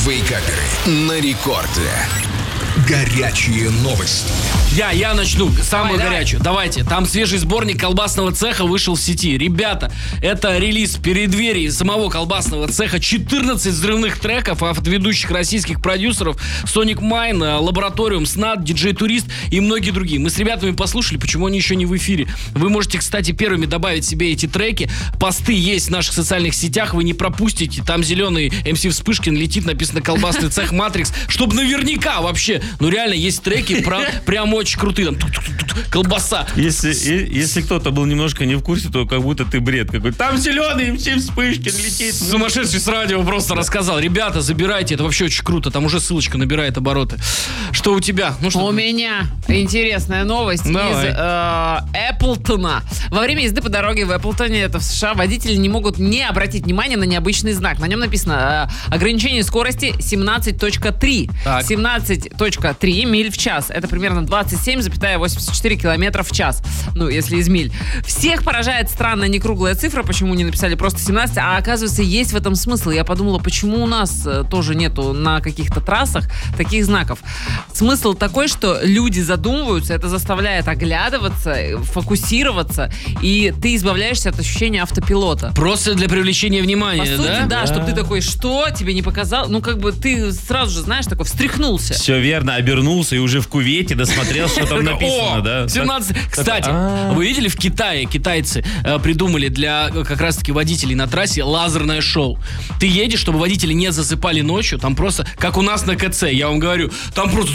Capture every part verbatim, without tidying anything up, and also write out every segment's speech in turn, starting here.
Вейкаперы на рекорде. Горячие новости. Я, я начну. Самую Давай, горячую. давай. Давайте. Там свежий сборник колбасного цеха вышел в сети. Ребята, это релиз в преддверии самого колбасного цеха. четырнадцать взрывных треков от ведущих российских продюсеров: Sonic Mine, Лабораториум, Снат, Диджей Турист и многие другие. Мы с ребятами послушали, почему они еще не в эфире. Вы можете, кстати, первыми добавить себе эти треки. Посты есть в наших социальных сетях, вы не пропустите. Там зеленый эм си Вспышкин летит, написано «Колбасный цех Матрикс», чтобы наверняка вообще, ну реально есть треки про, прям очень крутые. Там тук-тук-тук-тук, колбаса. Если, и- если кто-то был немножко не в курсе, то как будто ты бред какой. Там зеленый эм си Вспышкин летит. Сумасшедший с радио просто рассказал. Ребята, забирайте, это вообще очень круто. Там уже ссылочка набирает обороты. Что у тебя? Ну, что У меня интересная новость Давай. из э, Эпплтона. Во время езды по дороге в Эпплтоне, это в США, водители не могут не обратить внимание на необычный знак. На нем написано э, ограничение скорости семнадцать точка три. Так. семнадцать точка три миль в час. Это примерно двадцать семь целых восемьдесят четыре километра в час. Ну, если из миль. Всех поражает странная некруглая цифра, почему не написали просто семнадцать, а оказывается, есть в этом смысл. Я подумала, почему у нас э, тоже нету на каких-то трассах таких знаков. Смысл такой, что люди задумываются, это заставляет оглядываться, фокусироваться, и ты избавляешься от ощущения автопилота. Просто для привлечения внимания, По сути, да? да, чтобы ты такой, что? Тебе не показал? Ну, как бы ты сразу же, знаешь, такой встряхнулся. Все верно, обернулся и уже в кувете досмотрел, что там написано, О, да? семнадцать. Кстати, А. вы видели, в Китае китайцы э, придумали для э, как раз-таки водителей на трассе лазерное шоу. Ты едешь, чтобы водители не засыпали ночью, там просто, как у нас на КЦ, я вам говорю, там просто...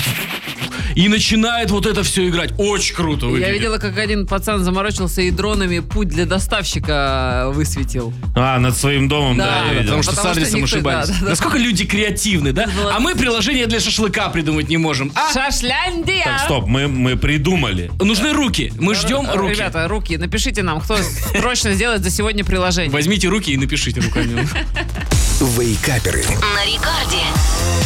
И начинает вот это все играть. Очень круто выглядит. Я видела, как один пацан заморочился и дронами путь для доставщика высветил. А, над своим домом, Да, да, я видел. Потому что Потому с адресом что никто- ошибались. да, да, да. Насколько люди креативны, да? Вот. А мы приложение для шашлыка придумать не можем. А Шашляндия! Так, стоп, мы, мы придумали. нужны руки. Мы ждем Р- руки. Ребята, руки, напишите нам, кто срочно сделает за сегодня приложение. Возьмите руки и напишите руками. Вейкаперы На рекорде.